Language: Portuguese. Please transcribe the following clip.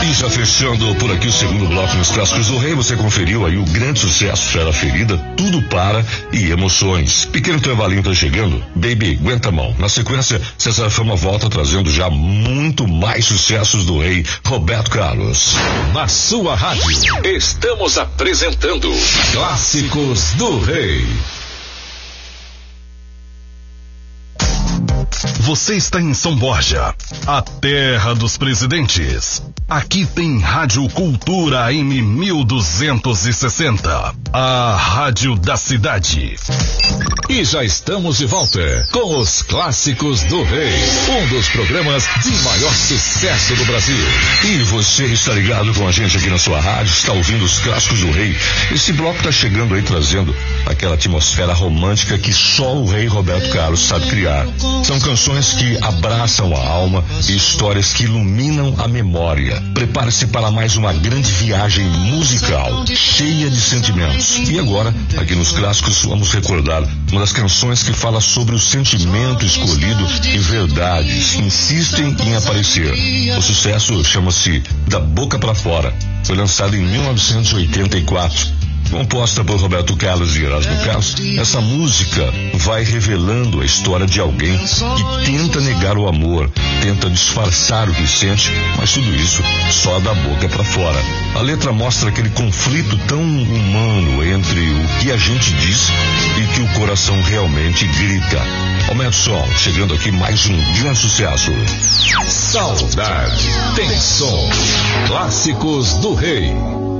E já fechando por aqui o segundo bloco nos clássicos do rei, você conferiu aí o grande sucesso Fera Ferida, Tudo Para e Emoções. Pequeno intervalinho tá chegando, Baby, aguenta a mão. Na sequência, César Fama volta trazendo já muito mais sucessos do rei Roberto Carlos. Na sua rádio, estamos apresentando Clássicos do Rei. Você está em São Borja, a terra dos presidentes. Aqui tem Rádio Cultura AM 1260, a rádio da cidade. E já estamos de volta com os Clássicos do Rei, um dos programas de maior sucesso do Brasil. E você está ligado com a gente aqui na sua rádio, está ouvindo os Clássicos do Rei. Esse bloco está chegando aí trazendo aquela atmosfera romântica que só o rei Roberto Carlos sabe criar. São canções que abraçam a alma e histórias que iluminam a memória. Prepare-se para mais uma grande viagem musical, cheia de sentimentos. E agora, aqui nos Clássicos, vamos recordar uma das canções que fala sobre o sentimento escolhido e verdades que insistem em aparecer. O sucesso chama-se Da Boca Pra Fora. Foi lançado em 1984. Composta por Roberto Carlos e Erasmo Carlos, essa música vai revelando a história de alguém que tenta negar o amor, tenta disfarçar o que sente, mas tudo isso só da boca pra fora. A letra mostra aquele conflito tão humano entre o que a gente diz e que o coração realmente grita. Aumenta o som, chegando aqui mais um grande sucesso. Saudade tem som. Clássicos do Rei.